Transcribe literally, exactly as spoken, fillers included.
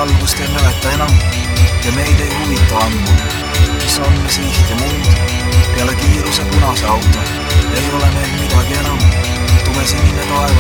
algust ei mäleta enam ja meid ei huvita ammu, mis on siht ja muud. Peale kiiruse punase auto ei ole meil midagi enam. Tume sinine taevas